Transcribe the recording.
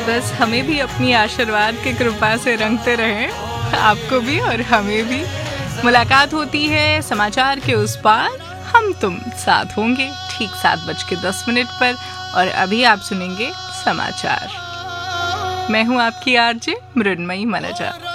बस हमें भी अपनी आशीर्वाद की कृपा से रंगते रहें, आपको भी और हमें भी। मुलाकात होती है समाचार के उस पार, हम तुम साथ होंगे ठीक 7:10 पर। और अभी आप सुनेंगे समाचार। मैं हूँ आपकी आरजे मृण्मयी मनजा।